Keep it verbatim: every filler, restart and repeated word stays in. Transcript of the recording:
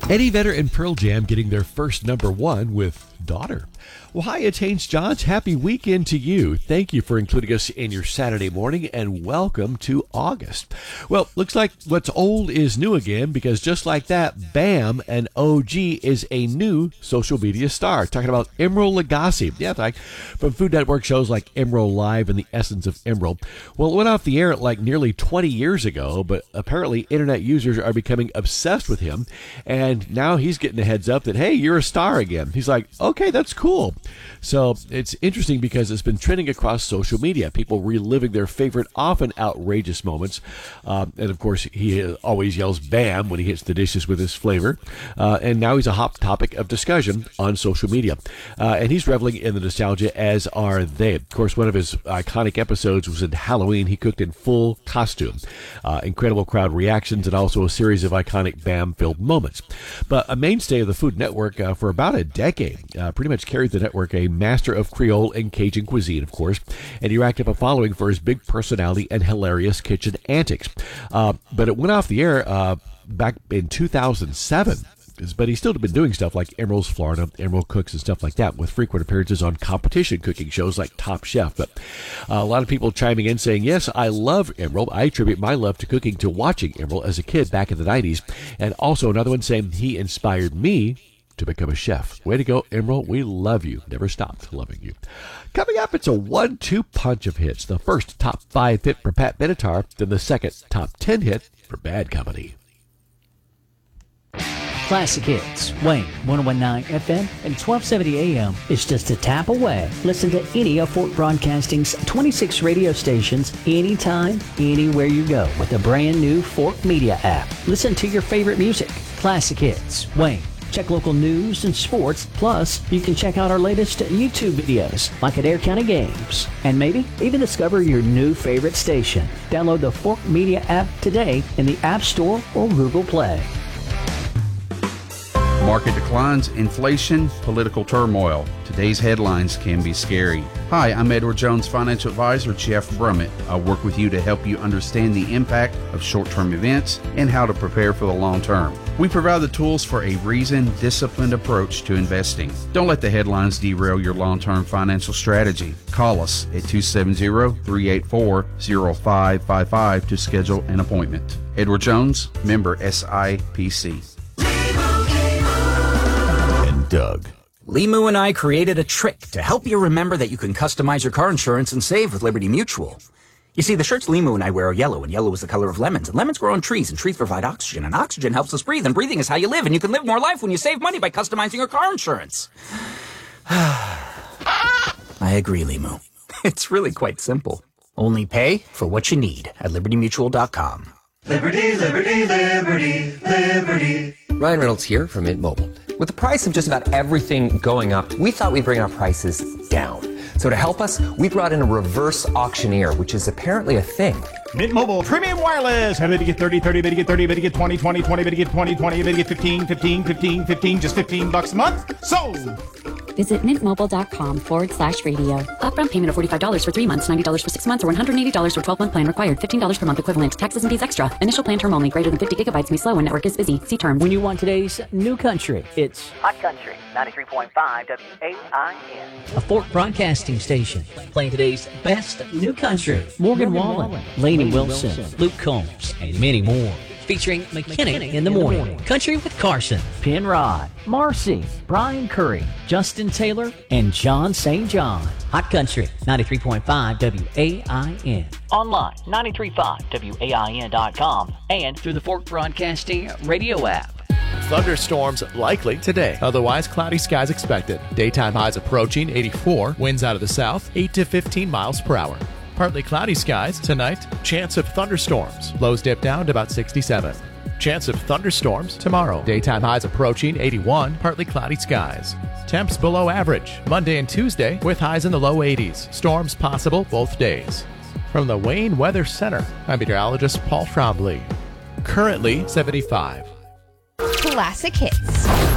Eddie Vedder and Pearl Jam getting their first number one with Daughter. Well, hi, it's Haynes Johns. Happy weekend to you. Thank you for including us in your Saturday morning, and welcome to August. Well, looks like what's old is new again, because just like that, BAM, an O G, is a new social media star. Talking about Emeril Lagasse. Yeah, like from Food Network shows like Emeril Live and The Essence of Emeril. Well, it went off the air like nearly twenty years ago, but apparently internet users are becoming obsessed with him, and now he's getting a heads up that, hey, you're a star again. He's like, okay, that's cool. So it's interesting because it's been trending across social media, people reliving their favorite, often outrageous moments. Um, and of course, he always yells BAM when he hits the dishes with his flavor. Uh, and now he's a hot topic of discussion on social media. Uh, and he's reveling in the nostalgia, as are they. Of course, one of his iconic episodes was in Halloween. He cooked in full costume. Uh, incredible crowd reactions, and also a series of iconic BAM-filled moments. But a mainstay of the Food Network uh, for about a decade, uh, pretty much carried the network, a master of Creole and Cajun cuisine, of course, and he racked up a following for his big personality and hilarious kitchen antics. Uh, but it went off the air uh, back in two thousand seven. But he's still been doing stuff like Emeril's Florida, Emeril Cooks, and stuff like that, with frequent appearances on competition cooking shows like Top Chef. But uh, a lot of people chiming in saying, yes, I love Emeril. I attribute my love to cooking to watching Emeril as a kid back in the nineties. And also another one saying he inspired me to become a chef. Way to go, Emeril. We love you. Never stopped loving you. Coming up, it's a one two punch of hits. The first top five hit for Pat Benatar, then the second top ten hit for Bad Company. Classic Hits, Wayne, one oh one point nine F M and twelve seventy A M is just a tap away. Listen to any of Fort Broadcasting's twenty-six radio stations anytime, anywhere you go with the brand new Fort Media app. Listen to your favorite music. Classic Hits, Wayne. Check local news and sports. Plus, you can check out our latest YouTube videos, like Adair County Games. And maybe even discover your new favorite station. Download the Fork Media app today in the App Store or Google Play. Market declines, inflation, political turmoil. Today's headlines can be scary. Hi, I'm Edward Jones Financial Advisor Jeff Brummett. I work with you to help you understand the impact of short-term events and how to prepare for the long term. We provide the tools for a reasoned, disciplined approach to investing. Don't let the headlines derail your long-term financial strategy. Call us at two seven zero, three eight four, zero five five five to schedule an appointment. Edward Jones, member S I P C. Doug. Limu and I created a trick to help you remember that you can customize your car insurance and save with Liberty Mutual. You see, the shirts Limu and I wear are yellow, and yellow is the color of lemons, and lemons grow on trees, and trees provide oxygen, and oxygen helps us breathe, and breathing is how you live, and you can live more life when you save money by customizing your car insurance. I agree, Limu. It's really quite simple. Only pay for what you need at liberty mutual dot com. Liberty, liberty, liberty, liberty. Ryan Reynolds here from Mint Mobile. With the price of just about everything going up, we thought we'd bring our prices down. So to help us, we brought in a reverse auctioneer, which is apparently a thing. Mint Mobile Premium Wireless. How about you get thirty, thirty, about you get thirty, about you get twenty, twenty, twenty, about you get twenty, twenty, about you get fifteen, fifteen, fifteen, fifteen, just fifteen bucks a month? Sold! Visit mintmobile.com forward slash radio. Upfront payment of forty-five dollars for three months, ninety dollars for six months, or one hundred eighty dollars for twelve-month plan required. fifteen dollars per month equivalent. Taxes and fees extra. Initial plan term only. Greater than fifty gigabytes may slow when network is busy. See terms. When you want today's new country, it's Hot Country, ninety-three point five W A I N. a Fort Broadcasting station playing today's best new country. Morgan, Morgan Wallen, Wallen, Lainey Wilson, Wilson, Luke Combs, and many more. Featuring McKinney in the morning, Country with Carson, Penrod, Marcy, Brian Curry, Justin Taylor, and John Saint John. Hot Country, ninety-three point five W A I N. Online, ninety-three point five W A I N dot com and through the Fort Broadcasting radio app. Thunderstorms likely today. Otherwise, cloudy skies expected. Daytime highs approaching eighty-four. Winds out of the south, eight to fifteen miles per hour. Partly cloudy skies tonight. Chance of thunderstorms. Lows dip down to about sixty-seven. Chance of thunderstorms tomorrow. Daytime highs approaching eighty-one. Partly cloudy skies. Temps below average. Monday and Tuesday with highs in the low eighties. Storms possible both days. From the Wayne Weather Center, I'm meteorologist Paul Trombley. Currently seventy-five. Classic Hits.